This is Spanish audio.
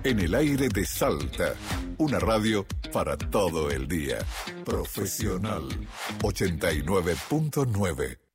En el aire de Salta, una radio para todo el día. Profesional 89.9.